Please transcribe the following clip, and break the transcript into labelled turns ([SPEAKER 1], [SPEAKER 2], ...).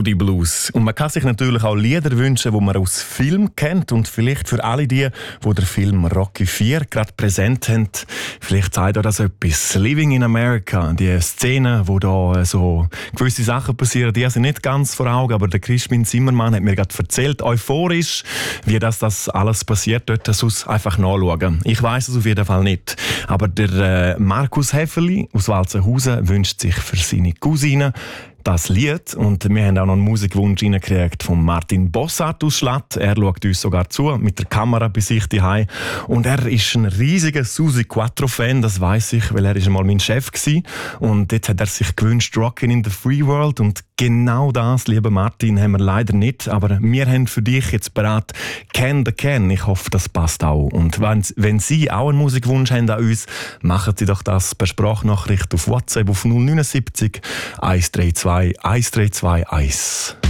[SPEAKER 1] Moody Blues. Und man kann sich natürlich auch Lieder wünschen, die man aus Film kennt. Und vielleicht für alle die den Film Rocky IV gerade präsent haben, vielleicht sagt euch das etwas. Living in America, die Szene, wo da so gewisse Sachen passieren, die sind nicht ganz vor Augen, aber der Crispin Zimmermann hat mir gerade erzählt, euphorisch, wie das alles passiert dort, sonst einfach nachschauen. Ich weiss es auf jeden Fall nicht. Aber der Markus Häferli aus Walzenhausen wünscht sich für seine Cousine das Lied. Und wir haben auch noch einen Musikwunsch reingekriegt von Martin Bossart aus Schlatt. Er schaut uns sogar zu, mit der Kamera bei sich daheim. Und er ist ein riesiger Susi Quattro-Fan, das weiss ich, weil er ist einmal mein Chef war. Und jetzt hat er sich gewünscht, Rockin' in the Free World. Und genau das, lieber Martin, haben wir leider nicht. Aber wir haben für dich jetzt bereit Can the Can. Ich hoffe, das passt auch. Und wenn Sie auch einen Musikwunsch haben an uns, machen Sie doch das per Sprachnachricht auf WhatsApp auf 079 132 132 1.